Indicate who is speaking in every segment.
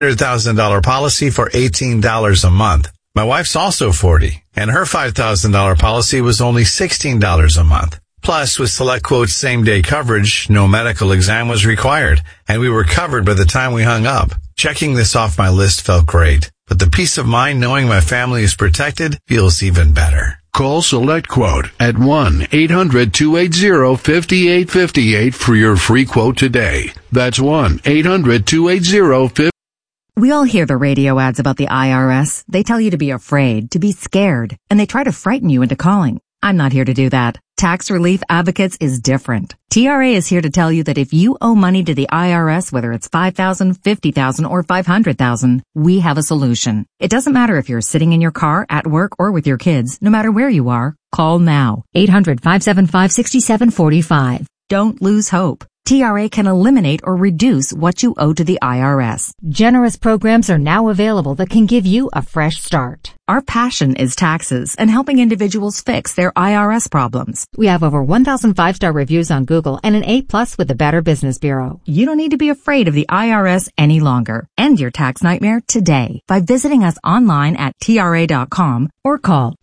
Speaker 1: $100,000 policy for $18 a month. My wife's also 40, and her $5,000 policy was only $16 a month. Plus, with SelectQuote's same-day coverage, no medical exam was required, and we were covered by the time we hung up. Checking this off my list felt great, but the peace of mind knowing my family is protected feels even better.
Speaker 2: Call SelectQuote at 1-800-280-5858 for your free quote today. That's 1-800-280-5858.
Speaker 3: We all hear the radio ads about the IRS. They tell you to be afraid, to be scared, and they try to frighten you into calling. I'm not here to do that. Tax Relief Advocates is different. TRA is here to tell you that if you owe money to the IRS, whether it's $5,000, $50,000, or $500,000, we have a solution. It doesn't matter if you're sitting in your car, at work, or with your kids. No matter where you are, call now. 800-575-6745. Don't lose hope. TRA can eliminate or reduce what you owe to the IRS. Generous programs are now available that can give you a fresh start. Our passion is taxes and helping individuals fix their IRS problems. We have over 1,000 5-star reviews on Google and an A+ with the Better Business Bureau. You don't need to be afraid of the IRS any longer. End your tax nightmare today by visiting us online at TRA.com or call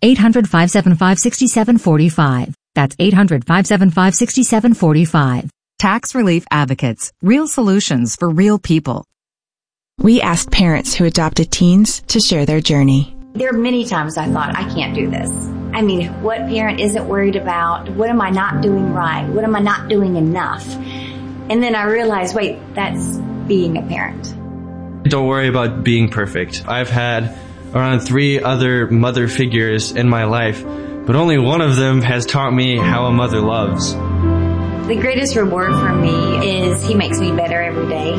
Speaker 3: 800-575-6745. That's 800-575-6745. Tax Relief Advocates. Real solutions for real people.
Speaker 4: We asked parents who adopted teens to share their journey.
Speaker 5: There are many times I thought, I can't do this. I mean, what parent isn't worried about? What am I not doing right? What am I not doing enough? And then I realized, wait, that's being a parent.
Speaker 6: Don't worry about being perfect. I've had around 3 other mother figures in my life, but only one of them has taught me how a mother loves.
Speaker 5: The greatest reward for me is he makes me better every day.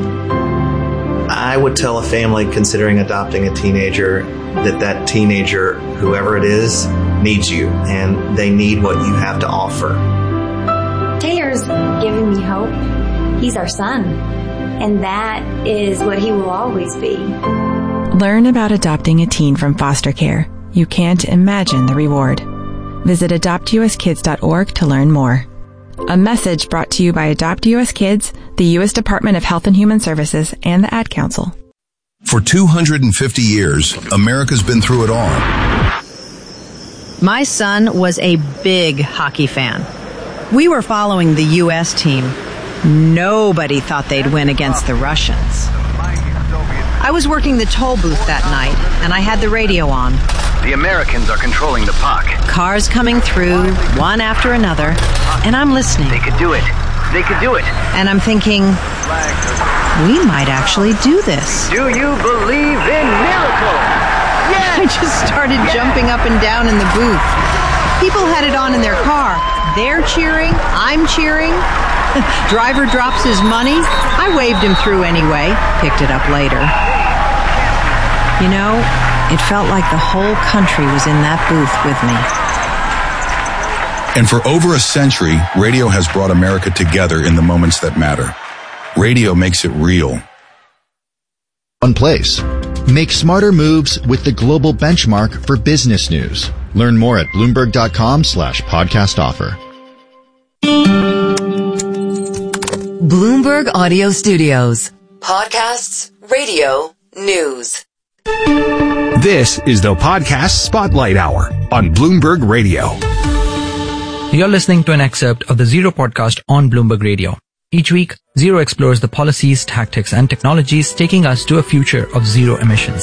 Speaker 7: I would tell a family considering adopting a teenager that teenager, whoever it is, needs you, and they need what you have to offer.
Speaker 5: Taylor's giving me hope. He's our son, and that is what he will always be.
Speaker 4: Learn about adopting a teen from foster care. You can't imagine the reward. Visit adoptuskids.org to learn more. A message brought to you by Adopt US Kids, the U.S. Department of Health and Human Services, and the Ad Council.
Speaker 8: For 250 years, America's been through it all.
Speaker 9: My son was a big hockey fan. We were following the U.S. team. Nobody thought they'd win against the Russians. I was working the toll booth that night, and I had the radio on.
Speaker 10: The Americans are controlling the puck.
Speaker 9: Cars coming through, one after another, and I'm listening.
Speaker 10: They could do it. They could do it.
Speaker 9: And I'm thinking, we might actually do this.
Speaker 10: Do you believe in miracles?
Speaker 9: Yes! I just started jumping up and down in the booth. People had it on in their car. They're cheering. I'm cheering. Driver drops his money. I waved him through anyway. Picked it up later. You know, it felt like the whole country was in that booth with me.
Speaker 8: And for over a century, radio has brought America together in the moments that matter. Radio makes it real.
Speaker 11: One place. Make smarter moves with the global benchmark for business news. Learn more at Bloomberg.com/podcast offer.
Speaker 12: Bloomberg Audio Studios. Podcasts, radio, news.
Speaker 13: This is the Podcast Spotlight Hour on Bloomberg Radio.
Speaker 14: You're listening to an excerpt of the Zero podcast on Bloomberg Radio. Each week, Zero explores the policies, tactics, and technologies taking us to a future of zero emissions.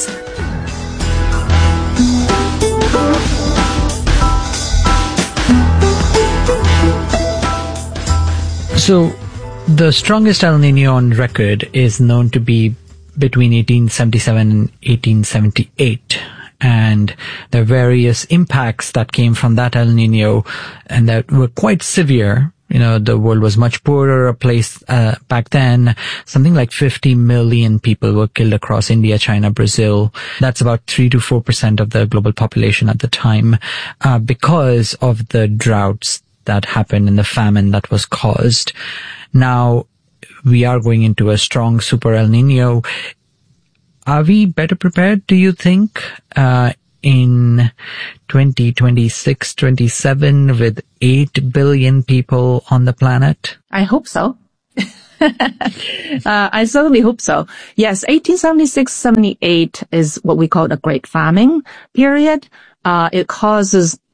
Speaker 14: So, the strongest El Nino on record is known to be between 1877 and 1878. And there are various impacts that came from that El Nino and that were quite severe. You know, the world was much poorer a place back then. Something like 50 million people were killed across India, China, Brazil. That's about 3 to 4% of the global population at the time, because of the droughts that happened and the famine that was caused. Now, we are going into a strong super El Nino. Are we better prepared, do you think, in 2026, 27 with 8 billion people on the planet?
Speaker 15: I hope so. I certainly hope so. Yes, 1876-78 is what we call the Great Famine period. It caused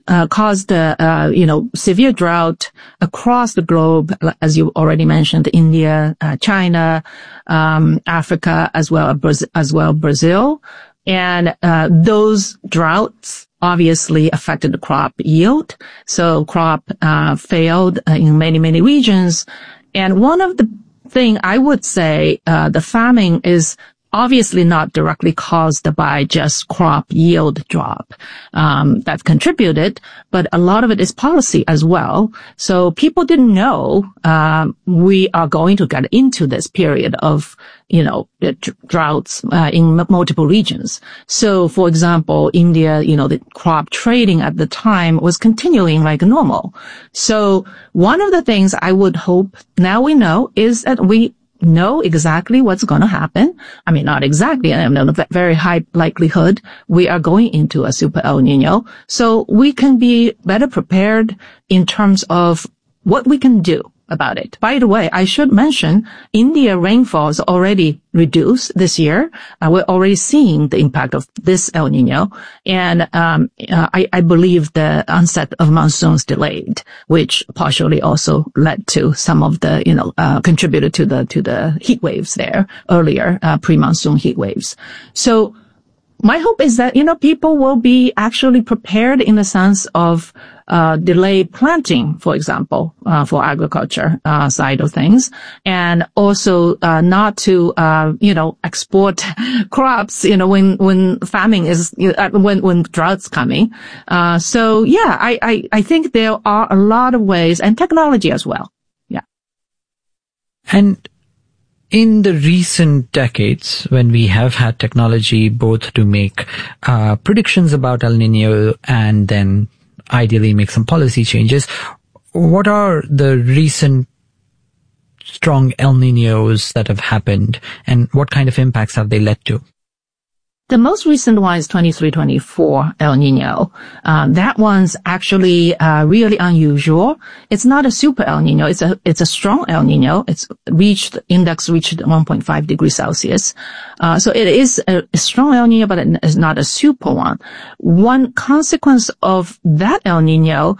Speaker 15: severe drought across the globe, as you already mentioned, India, China, Africa, as well Brazil. And those droughts obviously affected the crop yield. So crop failed in many regions. And one of the thing I would say, the famine is obviously not directly caused by just crop yield drop, that contributed, but a lot of it is policy as well. So people didn't know, we are going to get into this period of, droughts, in multiple regions. So, for example, India, the crop trading at the time was continuing like normal. So one of the things I would hope now we know is that we know exactly what's going to happen. I mean, not exactly. I know a very high likelihood we are going into a super El Nino. So we can be better prepared in terms of what we can do about it. By the way, I should mention India rainfall is already reduced this year. We're already seeing the impact of this El Nino. And I believe the onset of monsoons delayed, which partially also led to some of the, contributed to the heat waves there earlier, pre-monsoon heat waves. So my hope is that, people will be actually prepared in the sense of delayed planting, for example, for agriculture side of things, and also not to export crops, when famine is when drought's coming. So yeah, I think there are a lot of ways, and technology as well. Yeah.
Speaker 14: And in the recent decades, when we have had technology both to make predictions about El Nino and then ideally make some policy changes, what are the recent strong El Ninos that have happened, and what kind of impacts have they led to?
Speaker 15: The most recent one is 23-24 El Nino. That one's actually really unusual. It's not a super El Nino. It's a strong El Nino. Index reached 1.5 degrees Celsius. So it is a strong El Nino, but it's not a super one. One consequence of that El Nino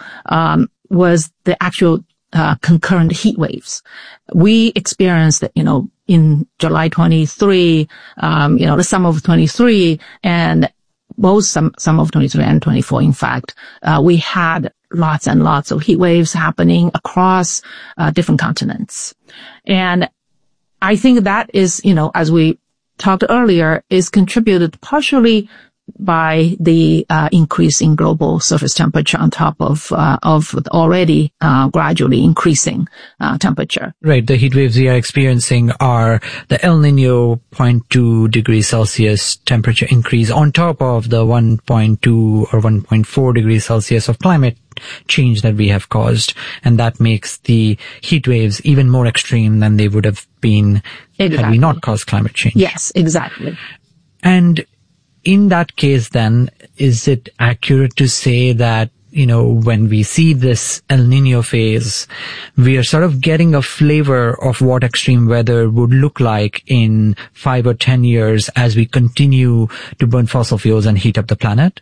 Speaker 15: was the actual concurrent heat waves. We experienced, in July 23, the summer of 23, and both some of 23 and 24, in fact, we had lots and lots of heat waves happening across different continents. And I think that is, as we talked earlier, is contributed partially by the increase in global surface temperature on top of already gradually increasing temperature.
Speaker 14: Right. The heat waves we are experiencing are the El Nino 0.2 degrees Celsius temperature increase on top of the 1.2 or 1.4 degrees Celsius of climate change that we have caused. And that makes the heat waves even more extreme than they would have been had we not caused climate change.
Speaker 15: Yes, exactly.
Speaker 14: And in that case, then, is it accurate to say that, when we see this El Nino phase, we are sort of getting a flavor of what extreme weather would look like in 5 or 10 years as we continue to burn fossil fuels and heat up the planet?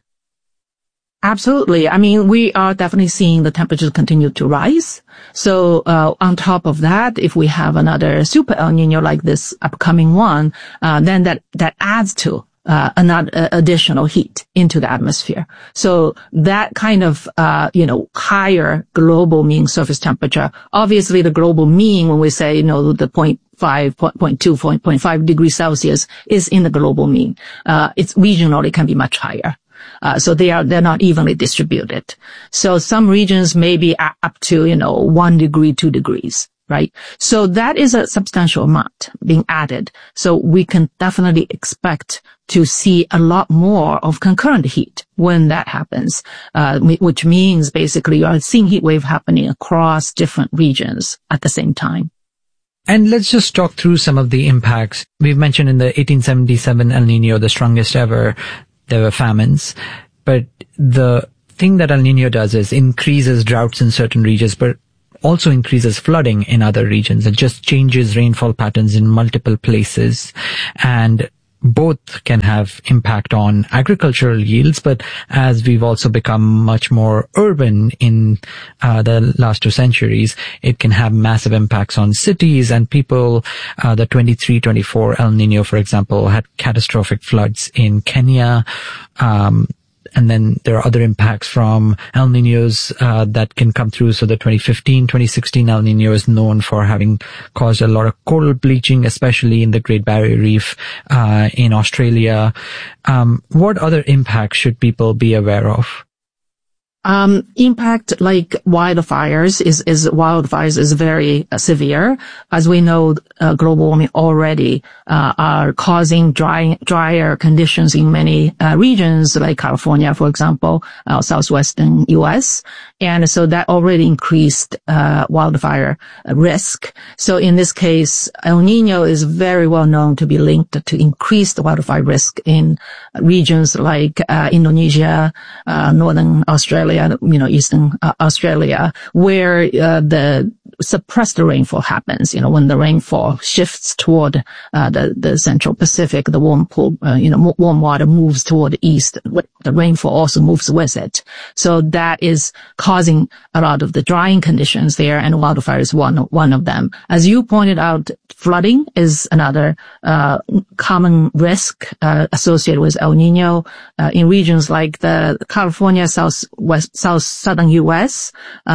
Speaker 15: Absolutely. I mean, we are definitely seeing the temperatures continue to rise. So, on top of that, if we have another super El Nino like this upcoming one, then that adds to another additional heat into the atmosphere. So that kind of, higher global mean surface temperature, obviously the global mean, when we say, the 0.5, 0.2, 0.5 degrees Celsius is in the global mean. It's regionally can be much higher. So they're not evenly distributed. So some regions may be up to, 1 degree, 2 degrees. Right. So that is a substantial amount being added. So we can definitely expect to see a lot more of concurrent heat when that happens, which means basically you are seeing heat wave happening across different regions at the same time.
Speaker 14: And let's just talk through some of the impacts. We've mentioned in the 1877 El Nino, the strongest ever, there were famines. But the thing that El Nino does is increases droughts in certain regions, but also increases flooding in other regions. It just changes rainfall patterns in multiple places, and both can have impact on agricultural yields. But as we've also become much more urban in the last 2 centuries, it can have massive impacts on cities and people. The 23-24 El Nino, for example, had catastrophic floods in Kenya. And then there are other impacts from El Niños that can come through. So the 2015-2016 El Niño is known for having caused a lot of coral bleaching, especially in the Great Barrier Reef in Australia. What other impacts should people be aware of?
Speaker 15: Impact like wildfires is very severe. As we know, global warming already are causing drier conditions in many regions, like California, for example, southwestern U.S. And so that already increased wildfire risk. So in this case, El Nino is very well known to be linked to increased wildfire risk in regions like Indonesia, northern Australia, eastern Australia, where the suppressed rainfall happens. When the rainfall shifts toward the Central Pacific, the warm water moves toward the east. The rainfall also moves with it. So that is causing a lot of the drying conditions there, and wildfire is one of them. As you pointed out, flooding is another common risk associated with El Nino in regions like the California, southern U.S.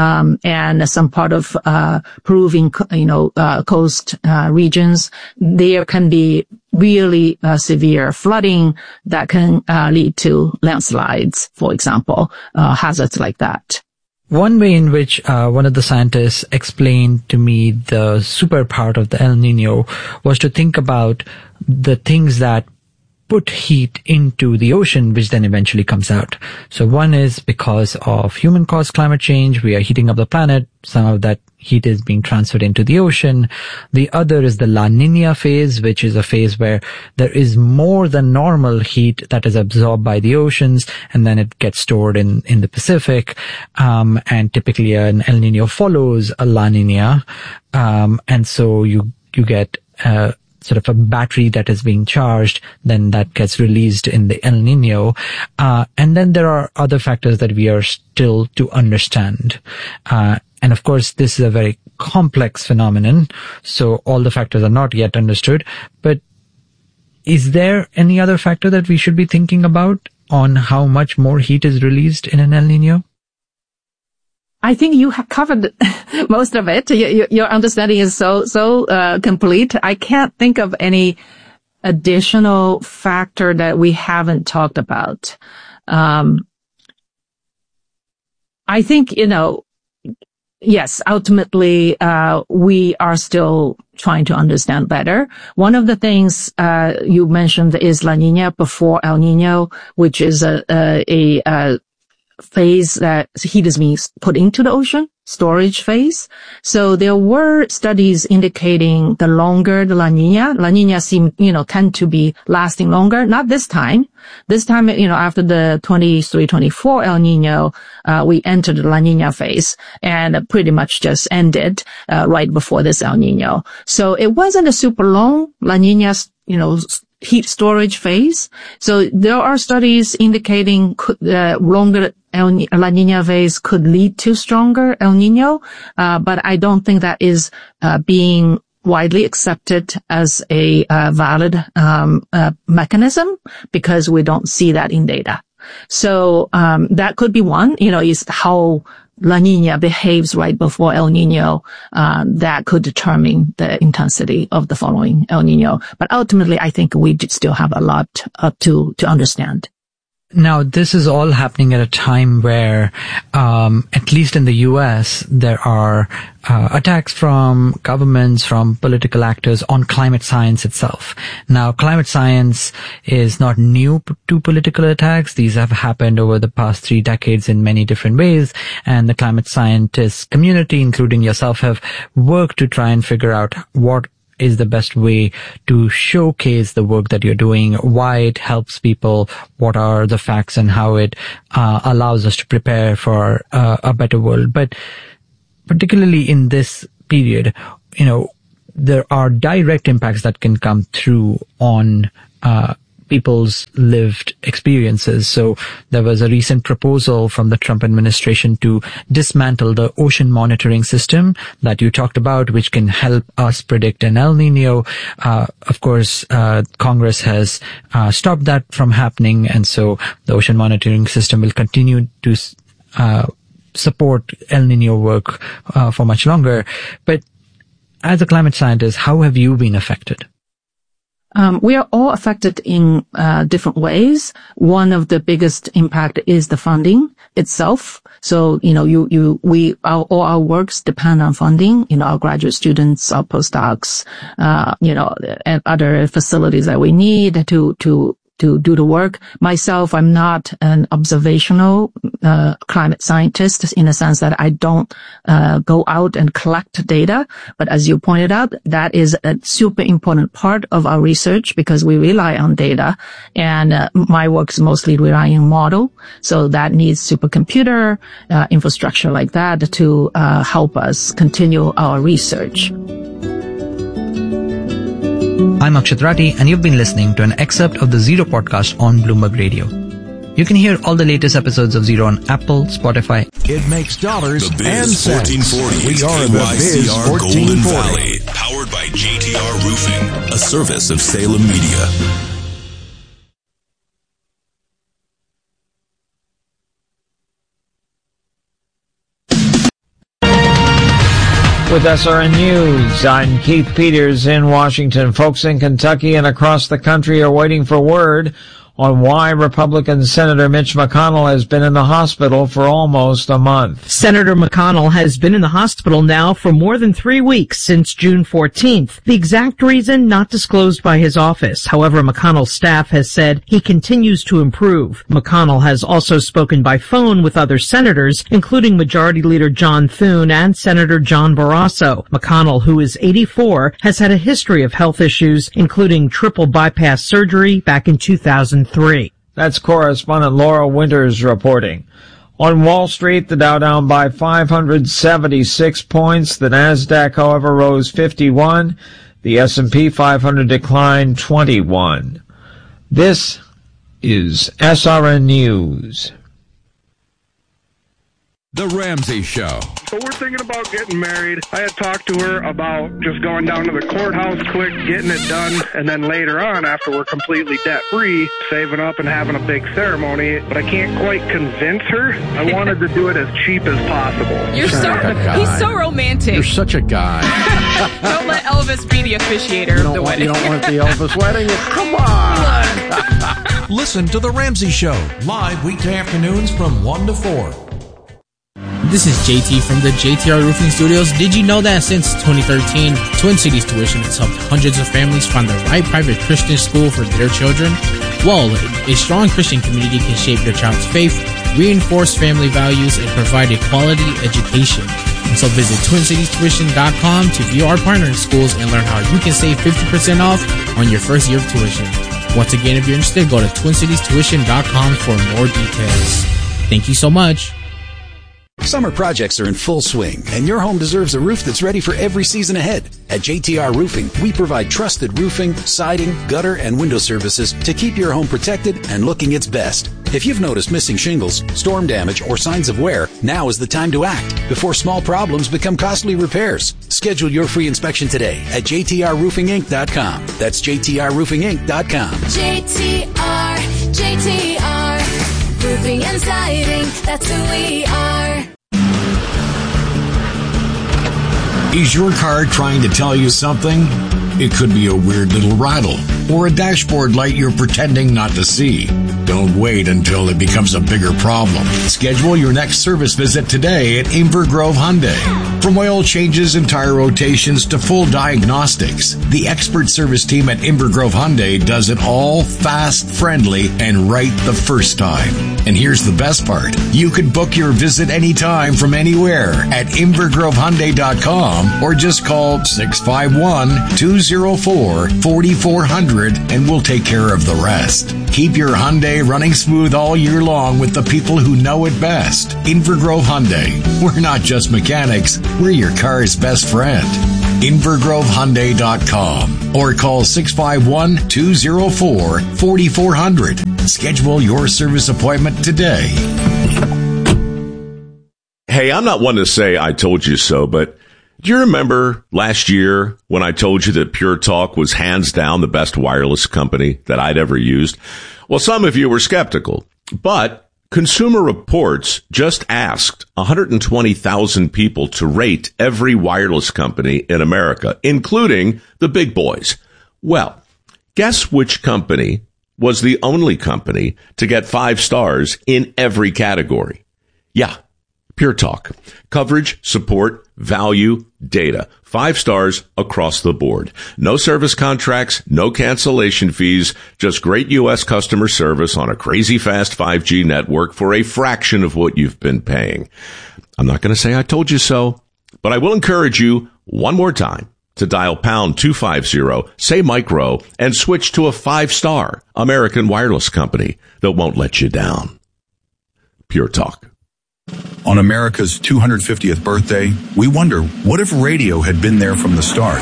Speaker 15: And some part of Peruvian, coast regions. There can be really severe flooding that can lead to landslides, for example, hazards like that.
Speaker 14: One way in which one of the scientists explained to me the super part of the El Nino was to think about the things that put heat into the ocean, which then eventually comes out. So one is because of human-caused climate change. We are heating up the planet. Some of that heat is being transferred into the ocean. The other is the La Nina phase, which is a phase where there is more than normal heat that is absorbed by the oceans, and then it gets stored in the Pacific. And typically an El Nino follows a La Nina. And so you get sort of a battery that is being charged, then that gets released in the El Nino. And then there are other factors that we are still to understand. And of course, this is a very complex phenomenon, so all the factors are not yet understood. But is there any other factor that we should be thinking about on how much more heat is released in an El Nino?
Speaker 15: I think you have covered most of it. Your understanding is so complete. I can't think of any additional factor that we haven't talked about. I think, yes, ultimately, we are still trying to understand better. One of the things, you mentioned is La Nina before El Nino, which is a phase that heat is being put into the ocean, storage phase. So there were studies indicating the longer the La Nina tend to be lasting longer. Not this time. This time, after the 23-24 El Nino, we entered the La Nina phase and pretty much just ended, right before this El Nino. So it wasn't a super long La Nina, heat storage phase. So there are studies indicating longer La Nina phase could lead to stronger El Nino, but I don't think that is being widely accepted as a valid mechanism, because we don't see that in data. So that could be one, is how La Nina behaves right before El Nino, that could determine the intensity of the following El Nino. But ultimately, I think we still have a lot to understand.
Speaker 14: Now, this is all happening at a time where, at least in the U.S., there are attacks from governments, from political actors on climate science itself. Now, climate science is not new to political attacks. These have happened over the past 3 decades in many different ways, and the climate scientist community, including yourself, have worked to try and figure out what is the best way to showcase the work that you're doing, why it helps people, what are the facts, and how it allows us to prepare for a better world. But particularly in this period, there are direct impacts that can come through on people's lived experiences. So there was a recent proposal from the Trump administration to dismantle the ocean monitoring system that you talked about, which can help us predict an El Nino. Of course, Congress has stopped that from happening, and so the ocean monitoring system will continue to support El Nino work for much longer. But as a climate scientist, how have you been affected?
Speaker 15: We are all affected in different ways. One of the biggest impact is the funding itself. So, all our works depend on funding. Our graduate students, our postdocs, and other facilities that we need to do the work. Myself, I'm not an observational climate scientist in the sense that I don't go out and collect data. But as you pointed out, that is a super important part of our research because we rely on data. And my work is mostly relying on model. So that needs supercomputer infrastructure like that to help us continue our research.
Speaker 14: I'm Akshat Rathi, and you've been listening to an excerpt of the Zero podcast on Bloomberg Radio. You can hear all the latest episodes of Zero on Apple, Spotify.
Speaker 13: It makes dollars
Speaker 16: the
Speaker 13: and
Speaker 16: Biz
Speaker 13: cents.
Speaker 16: 1440
Speaker 13: We are the Biz
Speaker 16: KYCR Golden
Speaker 13: 1440.
Speaker 16: Valley, powered by JTR Roofing, a service of Salem Media.
Speaker 17: With SRN News, I'm Keith Peters in Washington. Folks in Kentucky and across the country are waiting for word on why Republican Senator Mitch McConnell has been in the hospital for almost a month.
Speaker 18: Senator McConnell has been in the hospital now for more than 3 weeks since June 14th. The exact reason not disclosed by his office. However, McConnell's staff has said he continues to improve. McConnell has also spoken by phone with other senators, including Majority Leader John Thune and Senator John Barrasso. McConnell, who is 84, has had a history of health issues, including triple bypass surgery back in 2003.
Speaker 17: That's correspondent Laura Winters reporting. On Wall Street, the Dow down by 576 points. The Nasdaq, however, rose 51. The S&P 500 declined 21. This is SRN News.
Speaker 2: The Ramsey Show.
Speaker 19: So we're thinking about getting married. I had talked to her about just going down to the courthouse quick, getting it done, and then later on, after we're completely debt-free, saving up and having a big ceremony. But I can't quite convince her. I wanted to do it as cheap as possible.
Speaker 20: He's so romantic.
Speaker 2: You're such a guy.
Speaker 20: Don't let Elvis be the officiator of the wedding.
Speaker 2: You don't want the Elvis wedding? Come on.
Speaker 21: Listen to The Ramsey Show, live weekday afternoons from 1 to 4.
Speaker 22: This is JT from the JTR Roofing Studios. Did you know that since 2013, Twin Cities Tuition has helped hundreds of families find the right private Christian school for their children? Well, a strong Christian community can shape your child's faith, reinforce family values, and provide a quality education. So visit TwinCitiesTuition.com to view our partner schools and learn how you can save 50% off on your first year of tuition. Once again, if you're interested, go to TwinCitiesTuition.com for more details. Thank you so much.
Speaker 23: Summer projects are in full swing, and your home deserves a roof that's ready for every season ahead. At JTR Roofing, we provide trusted roofing, siding, gutter, and window services to keep your home protected and looking its best. If you've noticed missing shingles, storm damage, or signs of wear, now is the time to act before small problems become costly repairs. Schedule your free inspection today at JTRRoofingInc.com. That's JTRRoofingInc.com.
Speaker 24: JTR, roofing and siding, that's who we are.
Speaker 25: Is your car trying to tell you something? It could be a weird little rattle or a dashboard light you're pretending not to see. Don't wait until it becomes a bigger problem. Schedule your next service visit today at Inver Grove Hyundai. From oil changes and tire rotations to full diagnostics, the expert service team at Inver Grove Hyundai does it all fast, friendly, and right the first time. And here's the best part. You can book your visit anytime from anywhere at InverGroveHyundai.com or just call 651-204-4400 100 and we'll take care of the rest. Keep your Hyundai running smooth all year long with the people who know it best. Invergrove Hyundai. We're not just mechanics, we're your car's best friend. InvergroveHyundai.com or call 651-204-4400. Schedule your service appointment today.
Speaker 1: Hey, I'm not one to say I told you so, but do you remember last year when I told you that Pure Talk was hands down the best wireless company that I'd ever used? Well, some of you were skeptical, but Consumer Reports just asked 120,000 people to rate every wireless company in America, including the big boys. Well, guess which company was the only company to get 5 stars in every category? Yeah, Pure Talk. Coverage, support, value, data. 5 stars across the board. No service contracts, no cancellation fees, just great U.S. customer service on a crazy fast 5G network for a fraction of what you've been paying. I'm not going to say I told you so, but I will encourage you one more time to dial pound 250, say micro, and switch to a 5-star American wireless company that won't let you down. Pure Talk.
Speaker 8: On America's 250th birthday, we wonder, what if radio had been there from the start?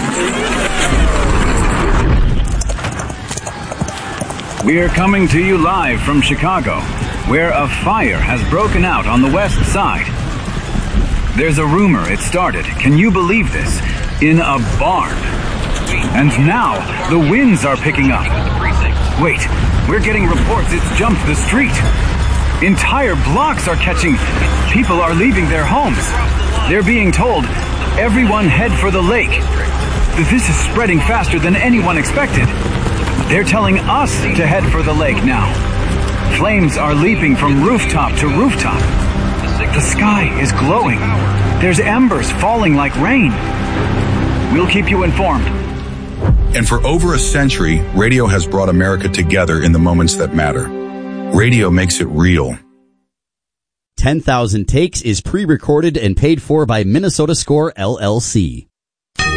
Speaker 3: We're coming to you live from Chicago, where a fire has broken out on the west side. There's a rumor it started, can you believe this, in a barn. And now, the winds are picking up. Wait, we're getting reports it's jumped the street. Entire blocks are catching. People are leaving their homes. They're being told, everyone head for the lake. This is spreading faster than anyone expected. They're telling us to head for the lake now. Flames are leaping from rooftop to rooftop. The sky is glowing. There's embers falling like rain. We'll keep you informed.
Speaker 8: And for over a century, radio has brought America together in the moments that matter. Radio makes it real.
Speaker 5: 10,000 Takes is pre-recorded and paid for by Minnesota Score, LLC.